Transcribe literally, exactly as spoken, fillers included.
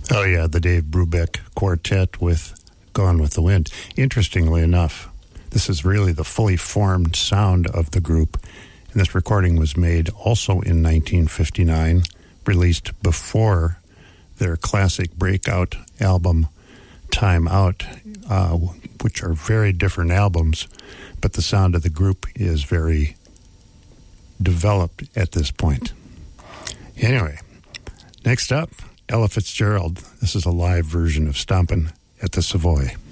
Oh, yeah, the Dave Brubeck Quartet with Gone with the Wind. Interestingly enough, this is really the fully formed sound of the group. And this recording was made also in nineteen fifty-nine, released before their classic breakout album, Time Out, uh, which are very different albums, but the sound of the group is very developed at this point. Anyway, next up, Ella Fitzgerald. This is a live version of Stompin' at the Savoy.